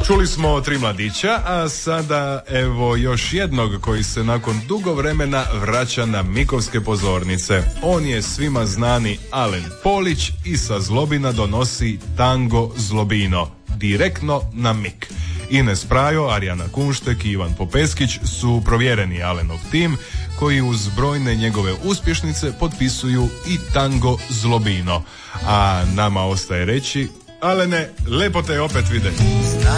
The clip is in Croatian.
Čuli smo tri mladića, a sada evo još jednog koji se nakon dugo vremena vraća na mikovske pozornice. On je svima znani Alen Polić i sa Zlobina donosi Tango Zlobino, direktno na mik. Ines Prajo, Arijana Kunštek i Ivan Popeskić su provjereni Alenov tim koji uz brojne njegove uspješnice potpisuju i Tango Zlobino. A nama ostaje reći, Alene, lepo te opet vidjeti.